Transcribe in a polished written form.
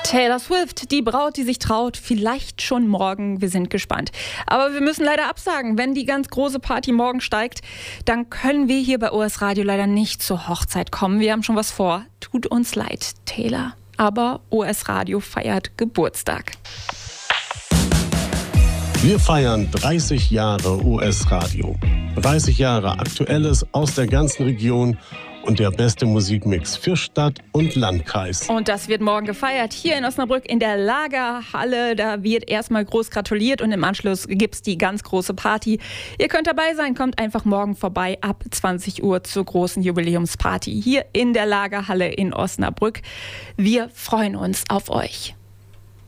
Taylor Swift, die Braut, die sich traut, vielleicht schon morgen. Wir sind gespannt. Aber wir müssen leider absagen. Wenn die ganz große Party morgen steigt, dann können wir hier bei OS Radio leider nicht zur Hochzeit kommen. Wir haben schon was vor. Tut uns leid, Taylor. Aber OS Radio feiert Geburtstag. Wir feiern 30 Jahre OS Radio. 30 Jahre Aktuelles aus der ganzen Region und der beste Musikmix für Stadt und Landkreis. Und das wird morgen gefeiert hier in Osnabrück in der Lagerhalle. Da wird erstmal groß gratuliert und im Anschluss gibt's die ganz große Party. Ihr könnt dabei sein, kommt einfach morgen vorbei ab 20 Uhr zur großen Jubiläumsparty hier in der Lagerhalle in Osnabrück. Wir freuen uns auf euch.